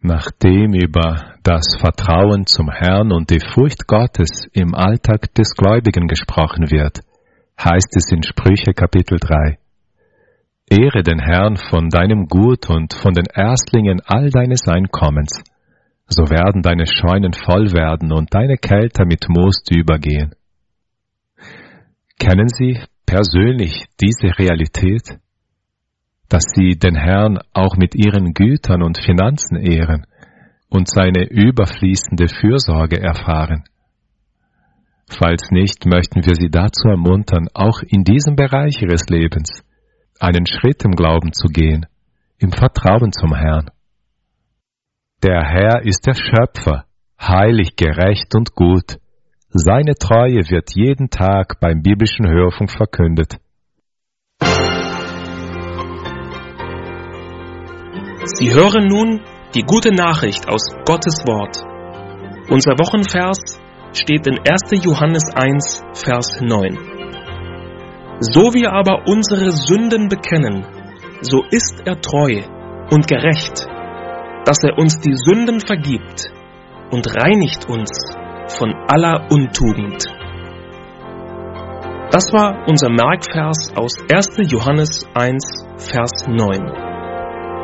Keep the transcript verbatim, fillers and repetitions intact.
Nachdem über das Vertrauen zum Herrn und die Furcht Gottes im Alltag des Gläubigen gesprochen wird, heißt es in Sprüche Kapitel drei: Ehre den Herrn von deinem Gut und von den Erstlingen all deines Einkommens, so werden deine Scheunen voll werden und deine Kelter mit Most übergehen. Kennen Sie persönlich diese Realität, dass Sie den Herrn auch mit Ihren Gütern und Finanzen ehren und seine überfließende Fürsorge erfahren? Falls nicht, möchten wir Sie dazu ermuntern, auch in diesem Bereich Ihres Lebens einen Schritt im Glauben zu gehen, im Vertrauen zum Herrn. Der Herr ist der Schöpfer, heilig, gerecht und gut. Seine Treue wird jeden Tag beim biblischen Hörfunk verkündet. Sie hören nun die gute Nachricht aus Gottes Wort. Unser Wochenvers steht in erster Johannes eins, Vers neun. So wir aber unsere Sünden bekennen, so ist er treu und gerecht, dass er uns die Sünden vergibt und reinigt uns von aller Untugend. Das war unser Merkvers aus erster Johannes eins, Vers neun.